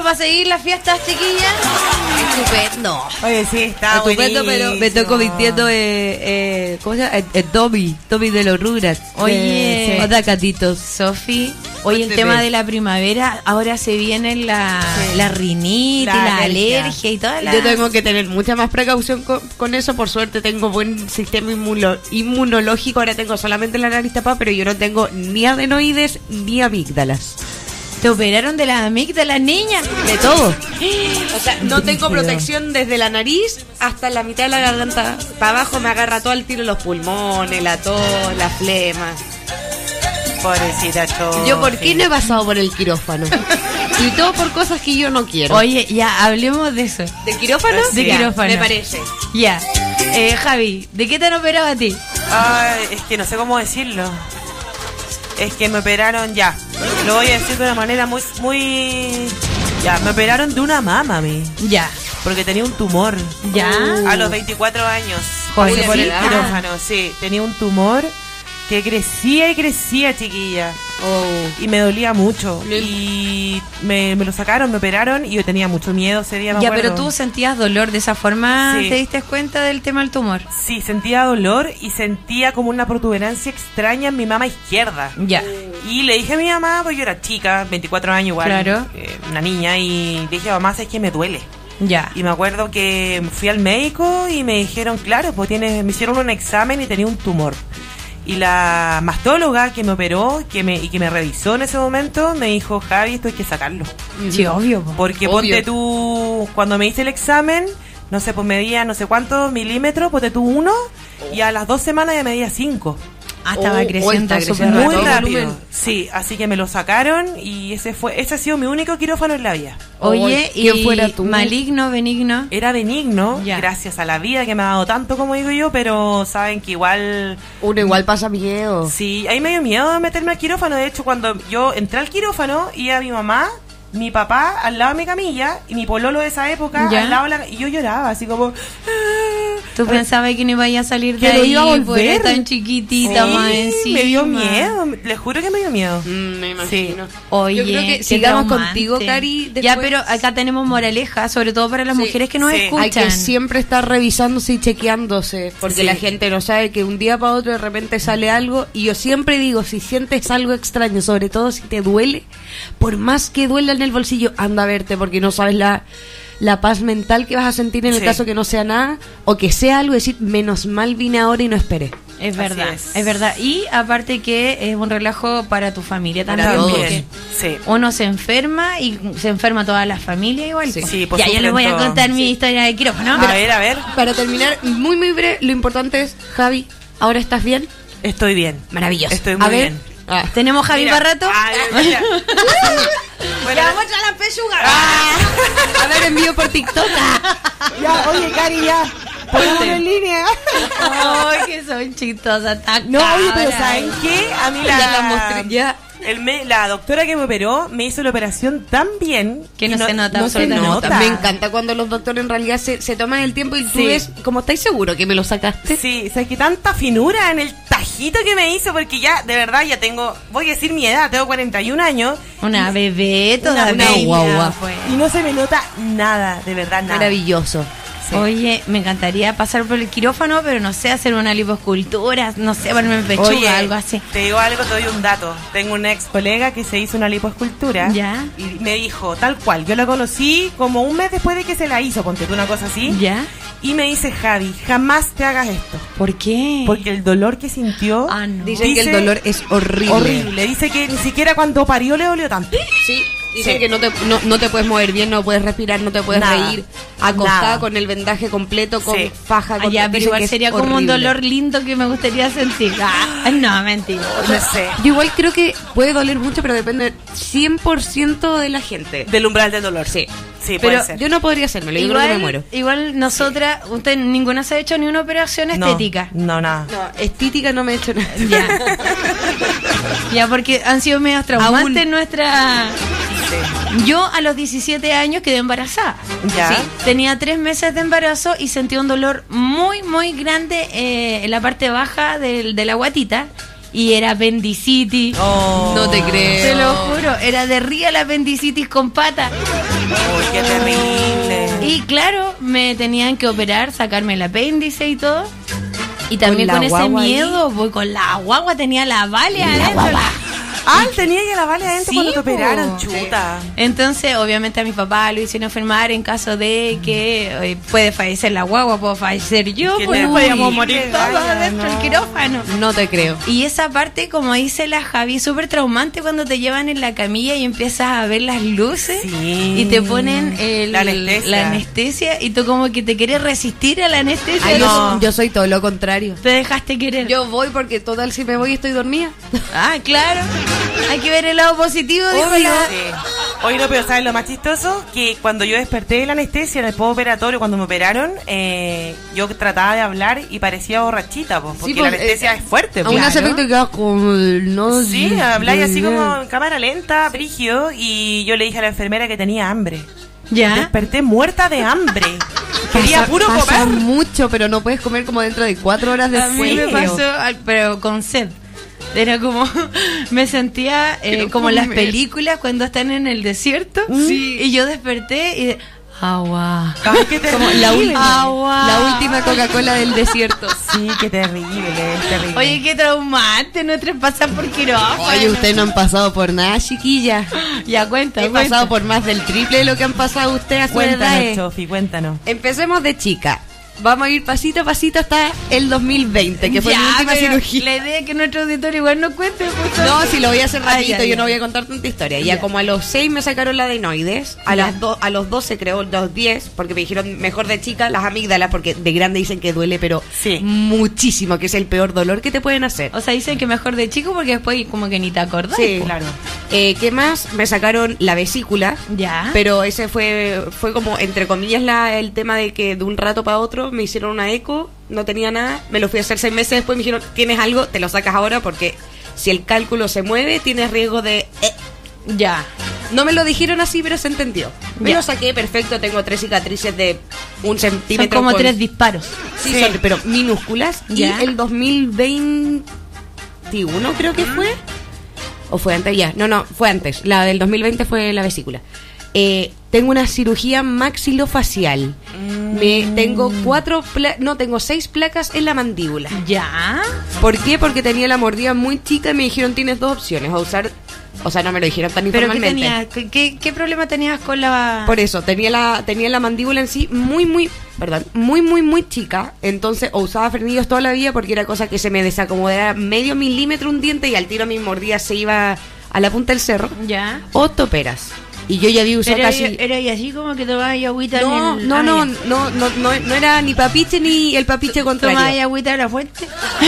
para seguir las fiestas, chiquillas. Estupendo. Oye, sí, está estupendo, buenísimo. pero me estoy convirtiendo ¿cómo se llama? Tommy de los Rugrats. Oye, Sí. otra Catitos. Sofi, hoy el tema de la primavera, ahora se vienen la rinitis, la alergia y toda la... Yo tengo que tener mucha más precaución con eso. Por suerte tengo buen sistema inmunológico. Ahora tengo solamente la nariz tapada, pero yo no tengo ni adenoides ni amígdalas. ¿Te operaron de las amígdalas, niña? De todo. O sea, no tengo protección desde la nariz hasta la mitad de la garganta. Para abajo me agarra todo al tiro los pulmones, la tos, la flema. Pobrecita Cho. Yo, ¿por qué no he pasado por el quirófano? Y todo por cosas que yo no quiero. Oye, ya, hablemos de eso. ¿De quirófano? De Ya, quirófano. me parece. Ya. Javi, ¿de qué te han operado a ti? Ay, es que no sé cómo decirlo. Es que me operaron ya. Lo voy a decir de una manera muy... Ya, me operaron de una mama a mí. Ya. Porque tenía un tumor. Ya. A los 24 años. Joder, Pasé por el sí. quirófano, sí. Tenía un tumor que crecía y crecía, chiquilla. Y me dolía mucho. Y me lo sacaron, me operaron y yo tenía mucho miedo ese día, me Ya, acuerdo. pero tú sentías dolor de esa forma, Sí. ¿te diste cuenta del tema del tumor? Sí, sentía dolor y sentía como una protuberancia extraña en mi mama izquierda. Ya. Y le dije a mi mamá, pues yo era chica, 24 años igual, Claro. una niña, y le dije, mamá, ¿sabes qué? Me duele. Ya. Y me acuerdo que fui al médico y me dijeron, claro, pues me hicieron un examen y tenía un tumor. Y la mastóloga que me operó y que me revisó en ese momento me dijo, Javi, esto hay que sacarlo. Sí, obvio. Po. Porque ponte tú, cuando me hice el examen, no sé, pues medía no sé cuántos milímetros, ponte tú 1, y a las 2 semanas ya medía 5. Ah, estaba creciendo está súper Muy rápido. rápido. Sí, así que me lo sacaron y ese ha sido mi único quirófano en la vida. Oye, ¿quién y fuera tú? maligno, benigno. Era benigno, Ya. gracias a la vida que me ha dado tanto, como digo yo, pero saben que igual... Uno igual pasa miedo. Sí, ahí me dio miedo de meterme al quirófano. De hecho, cuando yo entré al quirófano, iba mi mamá, mi papá al lado de mi camilla y mi pololo de esa época Ya. al lado de y yo lloraba, así como... ¿Tú pensabas que no iba a salir de Que no ahí? iba a volver. Porque era tan chiquitita, Sí, más encima. me dio miedo, les juro que me dio miedo. Me imagino. Sí. Oye, Yo creo que qué sigamos traumante. contigo, Cari, después. Ya, pero acá tenemos moraleja, sobre todo para las Sí, mujeres que nos sí. escuchan. Hay que siempre estar revisándose y chequeándose, porque Sí. la gente no sabe que un día para otro de repente sale algo. Y yo siempre digo, si sientes algo extraño, sobre todo si te duele, por más que duela en el bolsillo, anda a verte, porque no sabes la paz mental que vas a sentir en el Sí. caso que no sea nada, o que sea algo, decir, menos mal vine ahora y no esperé. Es verdad, Así es. es. verdad. Y aparte que es un relajo para tu familia también. Para todos. porque Sí. uno se enferma y se enferma toda la familia igual. Sí. pues. Sí, pues ya, yo les voy a sufren contar todo. mi historia de quirófano. A ver. Para terminar, muy breve, lo importante es, Javi, ¿ahora estás bien? Estoy bien. Maravilloso. Estoy muy a ver, bien. ¿Tenemos Javi Mira, para rato? mira. Bueno, muestra la pechuga. a ver, envío por TikTok. ya, oye, Cari, ya. Pongámonos en línea. Ay, que son chistosas. tan No, oye, pero cabras. ¿saben qué? A mí Ya la mostré, ya. la doctora que me operó me hizo la operación tan bien Que no se nota no se absolutamente. nota. Me encanta cuando los doctores en realidad se toman el tiempo y tú Sí. ves, como estáis seguro que me lo sacaste. Sí, o sea, que tanta finura en el tajito que me hizo, porque ya, de verdad, ya tengo, voy a decir mi edad, tengo 41 años. Una bebé Una todavía. guagua. pues. Y no se me nota nada, de verdad, nada. Maravilloso. Sí. Oye, me encantaría pasar por el quirófano, pero no sé, hacer una lipoescultura, no sé, ponerme en pechuga, Oye, algo así. te digo algo, te doy un dato. Tengo una ex colega que se hizo una lipoescultura. Ya. Y me dijo, tal cual, yo la conocí como un mes después de que se la hizo, ponte tú una cosa así. ¿Ya? Y me dice, Javi, jamás te hagas esto. ¿Por qué? Porque el dolor que sintió... Ah, no. Dicen que el Dice- dolor es horrible. Horrible. Dice que ni siquiera cuando parió le dolió tanto. Sí, dicen Sí. que no te puedes mover bien, no puedes respirar, no te puedes Nada. reír. Acostada Nada. con el vendaje completo, con Sí. faja. Ah, Con ya, pero dicen igual que es sería como un horrible. dolor lindo que me gustaría sentir. Ah, no, mentira. No sé. Yo igual creo que puede doler mucho, pero depende 100% de la gente. Del umbral del dolor. Sí. Sí, puede Pero ser. yo no podría hacérmelo, yo creo que me muero. Igual nosotras, usted ninguna se ha hecho ni una operación No, estética. No, nada. No, estética no me he hecho nada. Ya. Ya, porque han sido medias traumantes Aún. nuestra. Sí. Yo a los 17 años quedé embarazada. Ya. Sí, tenía 3 meses de embarazo y sentí un dolor muy, muy grande en la parte baja de la guatita. Y era apendicitis. Oh. No te creo. Te lo juro, era de ría la apendicitis con pata. Uy, qué terrible. Y claro, me tenían que operar, sacarme el apéndice y todo. Y también ¿Con con la ese guagua miedo, voy con la guagua, tenía la Vale adentro. Ah, tenía que la Vale adentro Sí, cuando te po. operaron, chuta. Entonces, obviamente a mi papá lo hicieron enfermar en caso de que puede fallecer la guagua, puedo fallecer yo, Qué pues terrible, podíamos morir todos gaya, adentro del no. quirófano. No te creo. Y esa parte, como dice la Javi, es súper traumante cuando te llevan en la camilla y empiezas a ver las luces Sí. y te ponen La anestesia. y tú como que te quieres resistir a la anestesia. Ay, no. yo soy todo lo contrario. Te dejaste querer. Yo voy porque total si me voy estoy dormida. Ah, claro. Hay que ver el lado positivo, dijo Obvio. la... Sí. Oye, no, pero ¿sabes lo más chistoso? Que cuando yo desperté de la anestesia en el postoperatorio, cuando me operaron, yo trataba de hablar y parecía borrachita, po, porque Sí, pues, la anestesia es fuerte. Aún po. hace efecto que quedas como... No, Sí, habláis así como en cámara lenta, brígido, y yo le dije a la enfermera que tenía hambre. ¿Ya? Desperté muerta de hambre. Quería puro pasa comer. mucho, pero no puedes comer como dentro de 4 horas A mí después. me pasó, pero con sed. Era como, me sentía como en las películas cuando están en el desierto. Sí. Y yo desperté y agua. Ay, qué Como terrible. Agua. la última Coca-Cola del desierto. Sí, qué terrible, terrible. Oye, qué traumante, nuestros pasan por quirófano. Oye, ustedes no han pasado por nada, chiquilla. Ya cuenta, He cuenta. pasado por más del triple de lo que han pasado ustedes a su edad. Cuéntanos, Chofi, cuéntanos. Empecemos de chica. Vamos a ir pasito a pasito hasta el 2020, que fue mi Ya, última pero cirugía. La idea es que nuestro auditorio igual nos cuente. Pues, No, si lo voy a hacer Ay, ratito, ay, yo no ay. voy a contar tanta historia. Ya. Ya como a los 6 me sacaron la adenoides, a los 12 creo, los 10, porque me dijeron mejor de chica las amígdalas, porque de grande dicen que duele, pero Sí. muchísimo, que es el peor dolor que te pueden hacer. O sea, dicen que mejor de chico porque después como que ni te acordás. Sí, po. Claro. ¿Qué más? Me sacaron la vesícula. Ya. Pero ese fue como, entre comillas, el tema de que de un rato para otro me hicieron una eco, no tenía nada, me lo fui a hacer 6 meses después, me dijeron, tienes algo, te lo sacas ahora porque si el cálculo se mueve, tienes riesgo de... Ya. No me lo dijeron así, pero se entendió. Me Ya. lo saqué perfecto, tengo 3 cicatrices de 1 Son centímetro. como con- 3 disparos. Sí, Sí. son, pero minúsculas. Ya. Y el 2021 creo que fue. ¿O fue antes? Ya, no, fue antes. La del 2020 fue la vesícula. Tengo una cirugía maxilofacial. Tengo 6 placas en la mandíbula. Ya. ¿Por qué? Porque tenía la mordida muy chica y me dijeron tienes 2 opciones. A usar, o sea, no me lo dijeron tan ¿Pero qué informalmente. tenías? ¿Qué problema tenías con la...? Por eso, tenía la mandíbula en sí muy chica. Entonces, o usaba frenillos toda la vida porque era cosa que se me desacomodara medio milímetro un diente y al tiro mi mordida se iba a la punta del cerro. Ya. O toperas. Y yo ya había usado Era, casi... era y así como que tomabas agüita No, en el... no era ni papiche ni el papiche ¿Tomabas contrario. agüita de la fuente?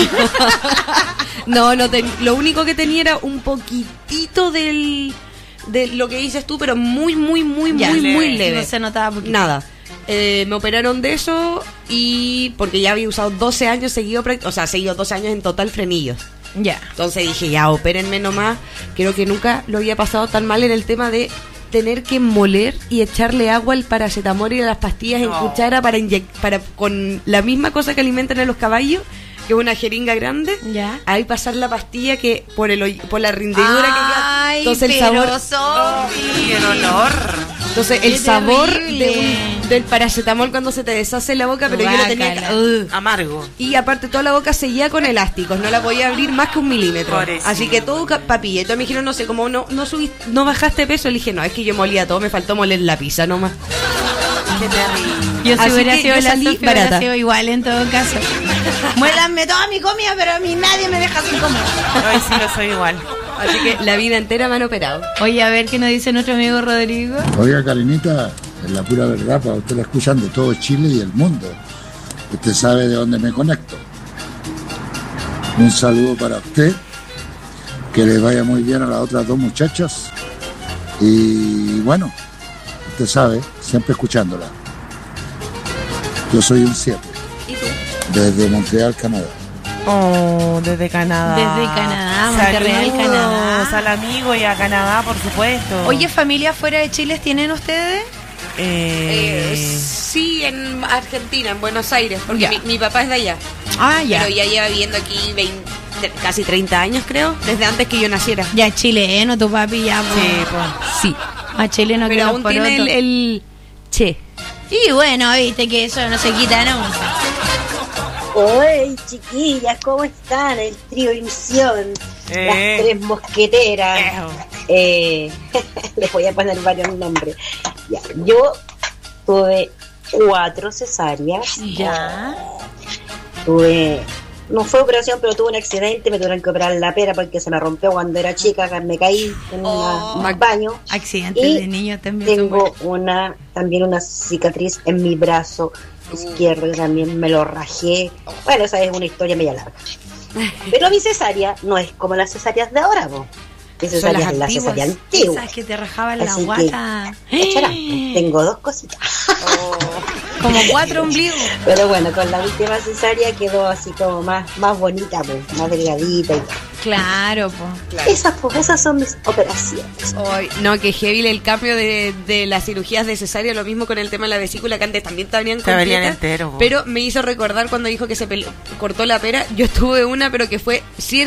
Lo único que tenía era un poquitito de lo que dices tú, pero muy Ya, muy leve. No se notaba poquito. Nada. Me operaron de eso y porque ya había usado 12 años seguido, o sea, seguido 12 años en total frenillos. Ya. Entonces dije, ya, opérenme nomás. Creo que nunca lo había pasado tan mal en el tema de tener que moler y echarle agua al paracetamol y a las pastillas en No. cuchara para con la misma cosa que alimentan a los caballos, que es una jeringa grande. Ya. Ahí pasar la pastilla que por la rindidura que queda. Ay, Entonces el pero sabor, Y el olor. entonces Qué el sabor terrible. del paracetamol cuando se te deshace en la boca, pero yo lo tenía Guácala. que, Amargo. y aparte toda la boca seguía con elásticos, no la podía abrir más que 1 milímetro. Pobrecito. Así que todo papilla. Entonces me dijeron, no sé, como no bajaste peso, le dije, no, es que yo molía todo, me faltó moler la pizza nomás. Qué terrible. Yo si Así hubiera que sido yo la salí Sofía, hubiera barata. sido igual en todo caso. Muélanme toda mi comida, pero a mí nadie me deja sin comer. Ay, sí, lo soy igual. Así que la vida entera me han operado. Oye, a ver qué nos dice nuestro amigo Rodrigo. Oiga, Karinita, en la pura verdad, para usted la escuchan de todo Chile y el mundo. Usted sabe de dónde me conecto. Un saludo para usted, que le vaya muy bien a las otras 2 muchachas. Y bueno, usted sabe, siempre escuchándola. Yo soy un 7, ¿Y tú? desde Montreal, Canadá. Oh, desde Canadá. Desde Canadá, Monterreal, Saludos Canadá. al amigo y a Canadá, por supuesto. Oye, familias fuera de Chile, ¿tienen ustedes? Sí, en Argentina, en Buenos Aires, porque Ya. mi papá es de allá. Ah, Pero ya lleva viviendo aquí casi 30 años, creo, desde antes que yo naciera. Ya chileno, tu papi ya. Sí, pues. Sí. Más chileno que Pero los aún tiene porotos. el che. Y bueno, viste que eso no se quita nunca. Oye, chiquillas, ¿cómo están? El trío Ilusión, las tres mosqueteras. Les voy a poner varios nombres. Ya, yo tuve 4 cesáreas. Ya. No fue operación, pero tuve un accidente, me tuvieron que operar la pera porque se me rompió cuando era chica, me caí en un baño. Accidentes Y de niños también. tengo también una cicatriz en mi brazo izquierdo y también me lo rajé. Bueno, esa es una historia media larga. Pero mi cesárea no es como las cesáreas de ahora, po. Mi cesárea es la cesárea antigua. Esas que te rajaban la Así que, guata. échala, tengo 2 cositas. Como 4 ombligos. Pero bueno, con la última cesárea quedó así como más bonita, pues, más delgadita y tal. Claro, pues. Esas son mis operaciones. Ay, no, que heavy el cambio de las cirugías de cesárea, lo mismo con el tema de la vesícula, que antes también te venían entero. Pero me hizo recordar cuando dijo que se cortó la pera. Yo tuve una, pero que fue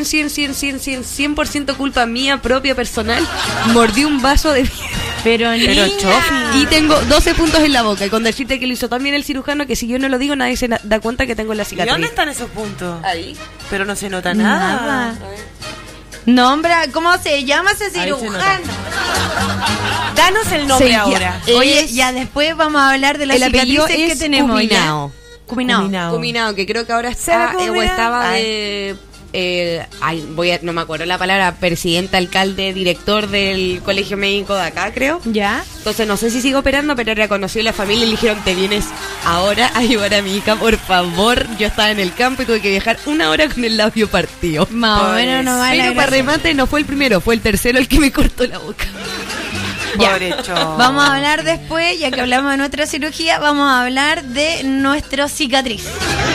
100% culpa mía propia, personal. Mordí un vaso de Pero niña. y tengo 12 puntos en la boca. Y con decirte que lo hizo también el cirujano, que si yo no lo digo, nadie se da cuenta que tengo la ¿Y cicatriz. dónde están esos puntos? Ahí. Pero no se nota nada. Nada. Nombra, ¿cómo se llama ese Ahí se cirujano? Danos el nombre Se ahora. Oye, ya después vamos a hablar de las El apellido cicatrices que es tenemos. Cuminao. Cuminao. Combinado, que creo que ahora está o estaba de no me acuerdo la palabra, presidente, alcalde, director del colegio médico de acá, creo. ¿Ya? Entonces no sé si sigo operando, pero reconoció a la familia y le dijeron, te vienes ahora a ayudar a mi hija, por favor. Yo estaba en el campo y tuve que viajar 1 hora con el labio partido. Más o menos no vale. Pero para remate no fue el primero, fue el tercero el que me cortó la boca. Pobre chon. Vamos a hablar después, ya que hablamos de nuestra cirugía, vamos a hablar de nuestra cicatriz.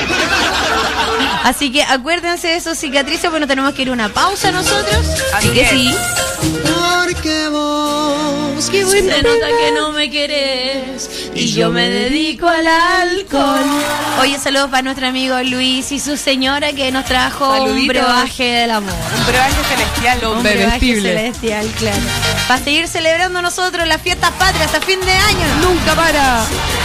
Así que acuérdense de sus cicatrices, bueno, tenemos que ir a una pausa nosotros. Así que es. sí. Porque vos, Qué bueno. Se nota que no me querés y yo me dedico al alcohol. Oye, saludos para nuestro amigo Luis y su señora que nos trajo un Saluditos. brebaje del amor. Un brebaje celestial. Un brebaje celestial, claro. Para seguir celebrando nosotros las fiestas patrias a fin de año. Nunca para.